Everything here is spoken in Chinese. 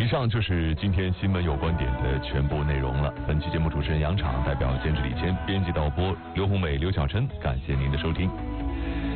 以上就是今天新闻有观点的全部内容了。本期节目主持人杨昶代表监制李谦，编辑导播刘宏伟、刘小琛，感谢您的收听。